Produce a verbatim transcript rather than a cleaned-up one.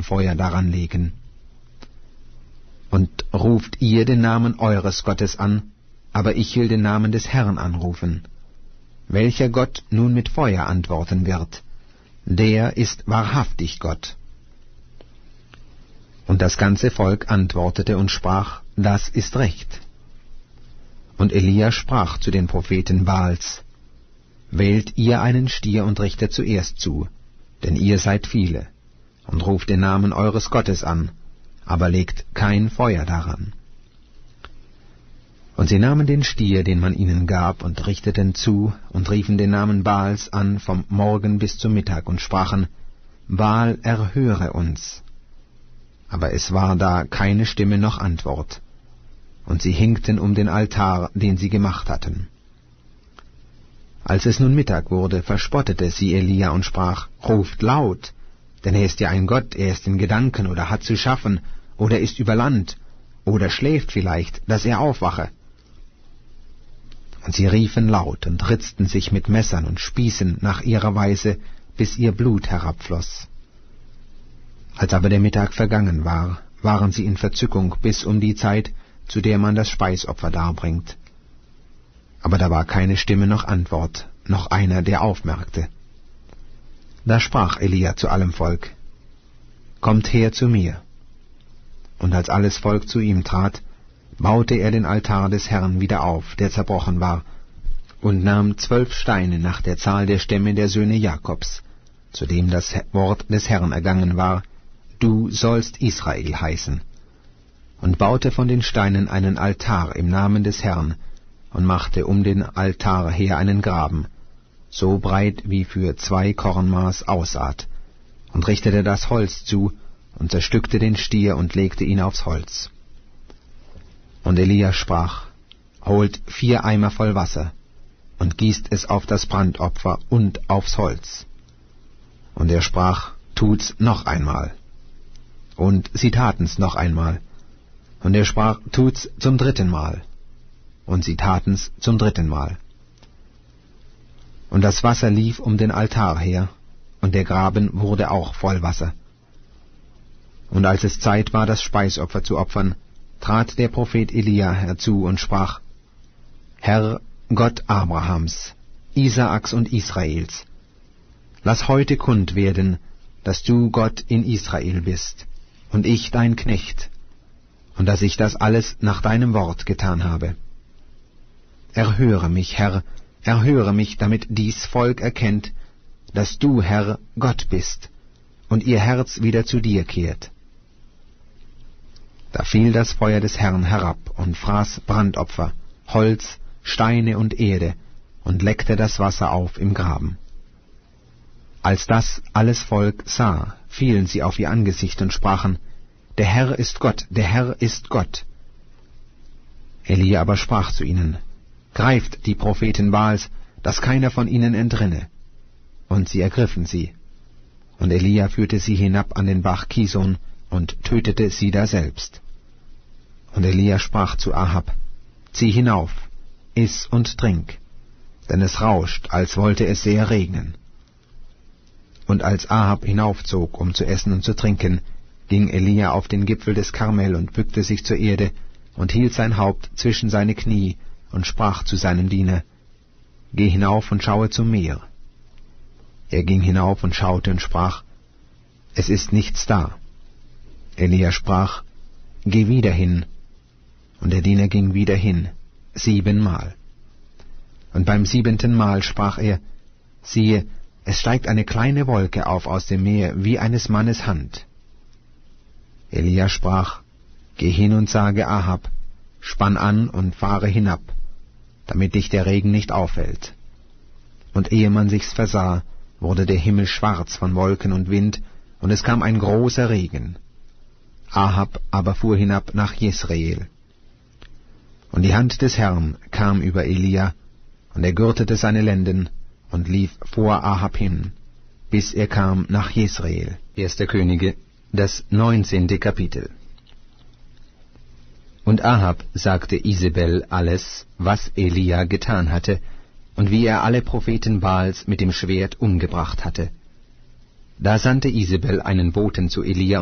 kein Feuer daran legen. Und ruft ihr den Namen eures Gottes an, aber ich will den Namen des Herrn anrufen. Welcher Gott nun mit Feuer antworten wird, der ist wahrhaftig Gott. Und das ganze Volk antwortete und sprach, das ist recht. Und Elia sprach zu den Propheten Baals, wählt ihr einen Stier und richtet zuerst zu, denn ihr seid viele, und ruft den Namen eures Gottes an, aber legt kein Feuer daran. Und sie nahmen den Stier, den man ihnen gab, und richteten zu, und riefen den Namen Baals an vom Morgen bis zum Mittag, und sprachen, Baal, erhöre uns. Aber es war da keine Stimme noch Antwort, und sie hinkten um den Altar, den sie gemacht hatten. Als es nun Mittag wurde, verspottete sie Elia und sprach, ruft laut, denn er ist ja ein Gott, er ist in Gedanken oder hat zu schaffen, oder ist über Land, oder schläft vielleicht, dass er aufwache. Und sie riefen laut und ritzten sich mit Messern und Spießen nach ihrer Weise, bis ihr Blut herabfloß. Als aber der Mittag vergangen war, waren sie in Verzückung bis um die Zeit, zu der man das Speisopfer darbringt. Aber da war keine Stimme noch Antwort, noch einer, der aufmerkte. Da sprach Elia zu allem Volk, Kommt her zu mir. Und als alles Volk zu ihm trat, baute er den Altar des Herrn wieder auf, der zerbrochen war, und nahm zwölf Steine nach der Zahl der Stämme der Söhne Jakobs, zu dem das Wort des Herrn ergangen war, Du sollst Israel heißen, und baute von den Steinen einen Altar im Namen des Herrn, und machte um den Altar her einen Graben, so breit wie für zwei Kornmaß Aussaat, und richtete das Holz zu, und zerstückte den Stier und legte ihn aufs Holz. Und Elia sprach, Holt vier Eimer voll Wasser, und gießt es auf das Brandopfer und aufs Holz. Und er sprach, Tut's noch einmal. Und sie taten's noch einmal. Und er sprach, Tut's zum dritten Mal. Und sie taten's zum dritten Mal. Und das Wasser lief um den Altar her, und der Graben wurde auch voll Wasser. Und als es Zeit war, das Speisopfer zu opfern, trat der Prophet Elia herzu und sprach, Herr, Gott Abrahams, Isaaks und Israels, lass heute kund werden, dass du Gott in Israel bist, und ich dein Knecht, und dass ich das alles nach deinem Wort getan habe. Erhöre mich, Herr, erhöre mich, damit dies Volk erkennt, dass du, Herr, Gott bist, und ihr Herz wieder zu dir kehrt. Da fiel das Feuer des Herrn herab und fraß Brandopfer, Holz, Steine und Erde und leckte das Wasser auf im Graben. Als das alles Volk sah, fielen sie auf ihr Angesicht und sprachen, Der Herr ist Gott, der Herr ist Gott. Elia aber sprach zu ihnen, Greift die Propheten Baals, dass keiner von ihnen entrinne. Und sie ergriffen sie. Und Elia führte sie hinab an den Bach Kison und tötete sie daselbst. Und Elia sprach zu Ahab, Zieh hinauf, iss und trink, denn es rauscht, als wollte es sehr regnen. Und als Ahab hinaufzog, um zu essen und zu trinken, ging Elia auf den Gipfel des Karmel und bückte sich zur Erde und hielt sein Haupt zwischen seine Knie und sprach zu seinem Diener, Geh hinauf und schaue zum Meer. Er ging hinauf und schaute und sprach, Es ist nichts da. Elia sprach, Geh wieder hin. Und der Diener ging wieder hin, siebenmal. Und beim siebenten Mal sprach er, Siehe, es steigt eine kleine Wolke auf aus dem Meer, wie eines Mannes Hand. Elia sprach, Geh hin und sage Ahab, spann an und fahre hinab, damit dich der Regen nicht auffällt. Und ehe man sich's versah, wurde der Himmel schwarz von Wolken und Wind, und es kam ein großer Regen. Ahab aber fuhr hinab nach Jesreel. Und die Hand des Herrn kam über Elia, und er gürtete seine Lenden und lief vor Ahab hin, bis er kam nach Jesreel. Erster Könige, das neunzehnte Kapitel. Und Ahab sagte Isabel alles, was Elia getan hatte, und wie er alle Propheten Baals mit dem Schwert umgebracht hatte. Da sandte Isabel einen Boten zu Elia